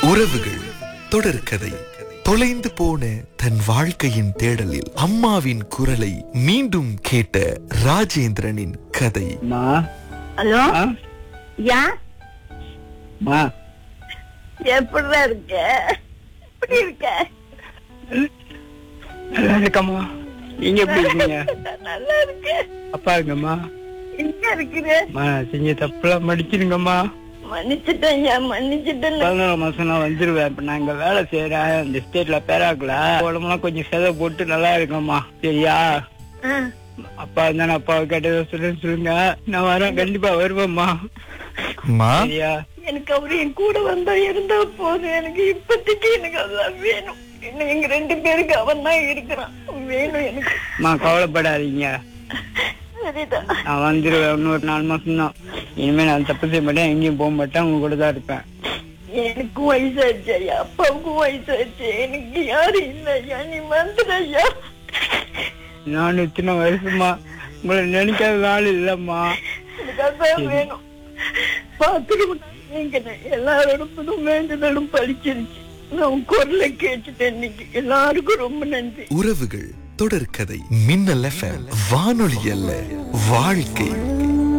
உறவுகள் தொடர்கதை. தொலைந்து போன தன் வாழ்க்கையின் தேடலில் அம்மாவின் குரலை மீண்டும் கேட்ட ராஜேந்திரனின் கதை. ஹலோ, யா மா, எப்படிடா இருக்க? எப்படி இருக்க? நல்லா இருக்கம்மா. நீங்க எப்படி இருக்கீங்க? நல்லா இருக்க. அப்பா இருக்கம்மா. எங்க இருக்கிற? செஞ்ச தப்புலாம் மன்னிச்சிருங்கம்மா. மன்னிச்சுட்டேன், மன்னிச்சுட்டேன். 11 மாசம் நான் வந்துருவேன். இப்ப நான் இங்க வேலை செய்யறேன் இந்த ஸ்டேட்ல பேராக்கல. உடம்புலாம் கொஞ்சம் செதை போட்டு நல்லா இருக்கம்மா. சரியா? அப்பா இருந்தா அப்பாவை கேட்டதை சொல்லுங்க. நான் வரேன், கண்டிப்பா வருவேம்மா. சரியா? எனக்கு அவரு என் கூட வந்தா இருந்தா போதும். எனக்கு இப்போதைக்கு எனக்கு அதான் வேணும். இன்னும் எங்க 2 பேருக்கு அவன் தான் இருக்கிறான். வேணும் எனக்கு. கவலைப்படாதீங்க, சரிதான். நான் வந்துருவேன். இன்னொரு 4 மாசம் தான். இனிமே நான் தப்பு செய்ய மாட்டேன், எங்கேயும் போக மாட்டேன், உங்க கூட தான் இருப்பேன். எனக்கும் வயசாச்சு ஐயா, அப்பாவுக்கும் வயசாச்சு. எனக்கு யாரும் இல்ல ஐயா, நீ வந்துடு ஐயா. நானும் இத்தனை வருஷமா உங்களை நினைக்காத ஆள் இல்லம்மா. எனக்கு அதான் வேணும். பாத்துருவோம். நீங்க எல்லாரோடும் வேண்டுதலும் பழிச்சிருச்சு. நான் குரலை கேட்டுட்டேன் இன்னைக்கு. எல்லாருக்கும் ரொம்ப நன்றி. உறவுகள் தொடர்கதை. மின்னல் FM வானொலி அல்ல, வாழ்க்கை.